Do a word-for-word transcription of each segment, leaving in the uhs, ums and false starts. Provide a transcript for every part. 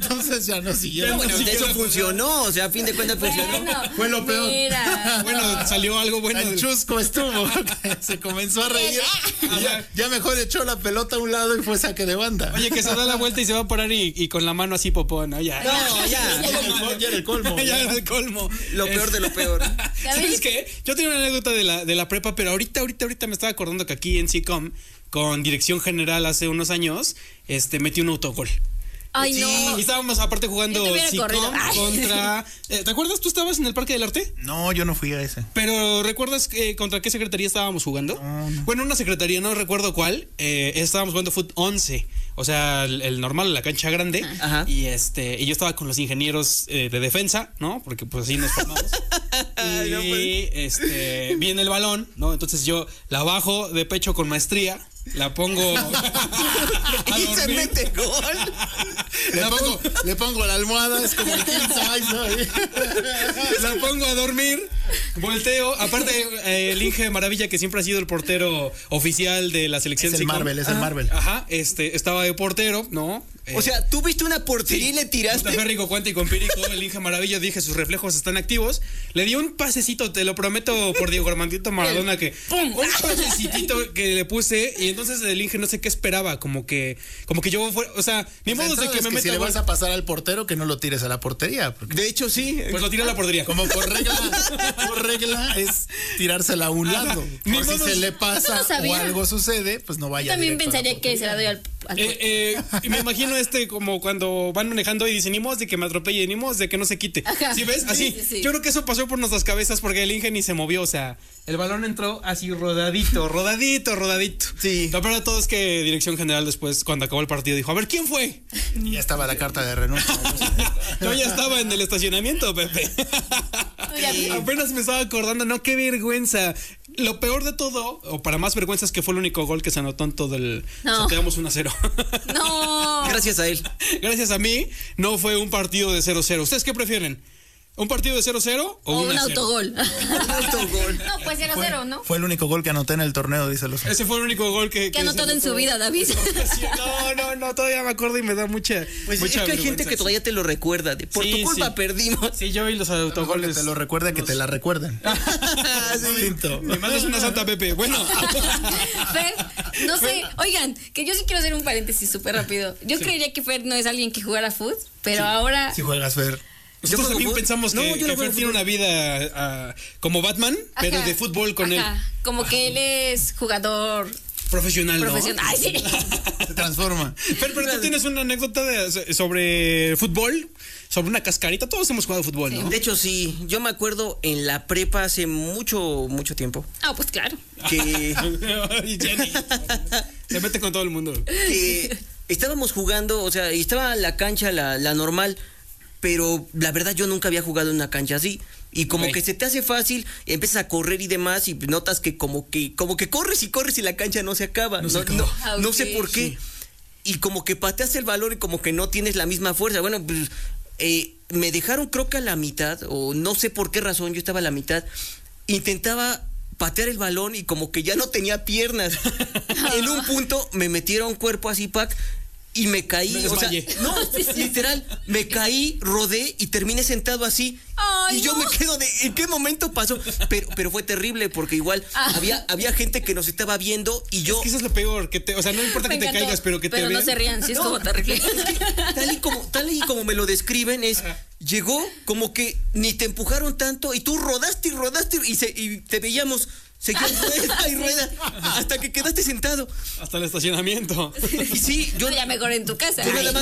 entonces ya no siguieron. Bueno, de eso funcionó, o sea, a fin de cuentas funcionó. Bueno, Fue lo peor. mira, Bueno, no. salió algo bueno. Tan del- chusco estuvo, que se comenzó a reír. Y ya, ya mejor echó la pelota a un lado y fue saque de banda. Oye, que se da la vuelta y se va a parar y, y con la mano así popó, ¿no? Ya. No, ya. Ya era el colmo. Ya era el colmo. Lo peor de lo peor. ¿Sabes qué? Yo tenía una anécdota de la, de la prepa, pero ahorita, ahorita, ahorita me estaba acordando que aquí en C I C O M, con dirección general hace unos años, este, metí un autogol. Ay, Sí, no. y estábamos aparte jugando Yo te hubiera C I C O M corrido. Ay. contra... eh, ¿Te acuerdas? ¿Tú estabas en el Parque del Arte? No, yo no fui a ese. Pero ¿recuerdas eh, contra qué secretaría estábamos jugando? No, no. Bueno, una secretaría, no recuerdo cuál. Eh, estábamos jugando Fut once. O sea, el, el normal, la cancha grande. Ajá. Y este, y yo estaba con los ingenieros eh, de defensa, ¿no? Porque pues así nos formamos. Ay, y no, pues. este, viene el balón, ¿no? Entonces yo la bajo de pecho con maestría. La pongo a Y se dormir. mete gol. Le pongo, le pongo la almohada, es como el king size, ¿no? La pongo a dormir, volteo. Aparte, eh, el Inge Maravilla, que siempre ha sido el portero oficial de la selección. Es el C I C O M. Marvel, es el Ajá. Marvel. Ajá, este, estaba de portero, ¿no? Eh, O sea, tú viste una portería y le tiraste. Café Rico Cuenta y con Pirico, el Inge Maravilla, dije, sus reflejos están activos. Le di un pasecito, te lo prometo por Diego Armandito Maradona, que un pasecito que le puse, y entonces el Inge no sé qué esperaba, como que, como que yo fuera, o sea, ni modo de que me si meta le gol. vas a pasar al portero, que no lo tires a la portería. Porque De hecho, sí. Pues lo tiré a la portería. como por regla, por regla es tirársela a un lado. Ni Por si modo- se le Eso pasa no o sabía. algo sucede, pues no vaya También directo a la pensaría que se la doy al, al Eh, eh, y me imagino este como cuando van manejando y dicen, ni modo de que me atropelle, ni modo de que no se quite. Ajá. ¿Sí ves? Así. Sí, sí, sí. Yo creo que eso pasó por nuestras cabezas porque el Inge ni se movió. O sea, el balón entró así rodadito, rodadito, rodadito. Sí. Lo peor de todo es que Dirección General después, cuando acabó el partido, dijo, a ver, ¿quién fue? Y ya estaba la carta de renuncia. Yo ya estaba en el estacionamiento, Pepe. Ya- Apenas me estaba acordando, no, qué vergüenza. Lo peor de todo, o para más vergüenza, es que fue el único gol que se anotó en todo el... No. O sea, quedamos uno a cero. No. Gracias a él. Gracias a mí, no fue un partido de cero cero. ¿Ustedes qué prefieren? ¿Un partido de cero cero o, O un un a cero? autogol. Un autogol. No, pues cero cero, ¿no? Fue el único gol que anoté en el torneo, dice los. Ese fue el único gol que... Que ha anotado se en su anotó. vida, David. Sí, No, no, no, todavía me acuerdo y me da mucha... Pues mucha es que hay gente vergüenza, que todavía te lo recuerda. De, por Sí, tu culpa sí. perdimos. Sí, yo y los Mejor que autogoles... te lo recuerda que te la recuerden. Es distinto. Mi madre es una santa, Pepe. Bueno, Fer, no sé, oigan, que yo sí quiero hacer un paréntesis súper rápido. Yo creería que Fer no es alguien que jugara fútbol, pero ahora... Si juegas, Fer. nosotros juego también fútbol. pensamos No, que, yo no que juego Fer tiene fútbol. una vida ah, como Batman, pero Ajá, de fútbol con él. ajá, como que él es jugador Profesional, ¿no? profesional. Ay, sí. Se transforma. Fer, pero tú tienes una anécdota de- sobre fútbol, sobre una cascarita. Todos hemos jugado fútbol, ¿no? De hecho, sí. Yo me acuerdo en la prepa hace mucho, mucho tiempo. Ah, pues claro. Que, Ay, Jenny. Se mete con todo el mundo. que estábamos jugando, o sea, y estaba la cancha, la, la normal. Pero la verdad yo nunca había jugado en una cancha así. Y como Ok. que se te hace fácil, empiezas a correr y demás, y notas que como que, como que corres y corres y la cancha no se acaba. No, se acaba. no- Ah, no ok. sé por qué. Y como que pateas el balón y como que no tienes la misma fuerza. Bueno, pues, eh, me dejaron creo que a la mitad, o no sé por qué razón, yo estaba a la mitad. Intentaba patear el balón y como que ya no tenía piernas. En un punto me metieron cuerpo así, Pac, y me caí. Me o sea, desmayé. no, literal, me caí, rodé y terminé sentado así. Ay, y yo no. me quedo de, ¿en qué momento pasó? Pero, pero fue terrible porque igual Ah. había, había gente que nos estaba viendo y yo... Es que eso es lo peor, que te, o sea, no importa Me que te encantó, caigas, pero que te Pero no vean. se rían, sí estuvo terrible. Tal y como, tal y como me lo describen es, llegó como que ni te empujaron tanto y tú rodaste y rodaste y, se, y te veíamos, seguías rueda y rueda hasta que quedaste sentado. Hasta el estacionamiento. Y sí, yo, Yo ya mejor en tu casa. yo nada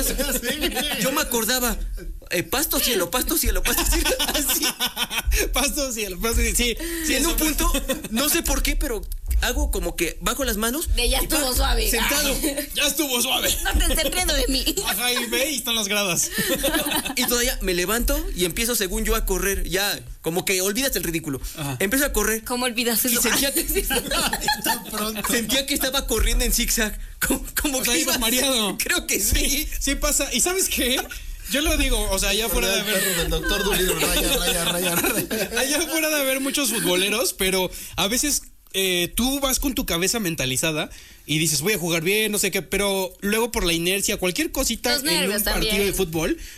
Ay. más, yo me acordaba, eh, pasto cielo, pasto cielo, pasto cielo, así. Pasto, cielo, pasto, sí. Sí, Y en eso un fue- punto, no sé por qué, pero hago como que bajo las manos. De ya y estuvo pa, suave. Sentado. Ya estuvo suave. No te estés riendo de mí. Ajá, y ve y están las gradas. Y todavía me levanto y empiezo, según yo, a correr. Ya, como que olvidas el ridículo. Ajá. Empiezo a correr. ¿Cómo olvidas Y eso? sentía que, Tan pronto. sentía que estaba corriendo en zigzag. Como, como O sea, que ibas iba- mareado. Creo que sí. Sí pasa. ¿Y sabes qué? Yo lo digo, o sea, allá fuera de El haber... perro del doctor Dolittle, raya, raya, raya, raya. Allá fuera de haber muchos futboleros, pero a veces eh, tú vas con tu cabeza mentalizada y dices, voy a jugar bien, no sé qué, pero luego por la inercia, cualquier cosita Los en un nervios partido también. de fútbol